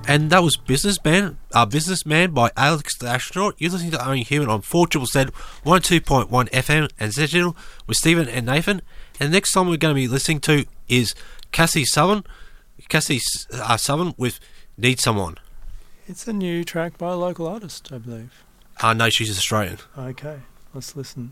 And that was Businessman by Alex the Astronaut. You're listening to Only Human on 4ZZZ 102.1 FM and Z Digital with Stephen and Nathan. And the next song we're going to be listening to is Cassie Southern with Need Someone. It's a new track by a local artist, I believe. No, she's Australian. Okay, let's listen.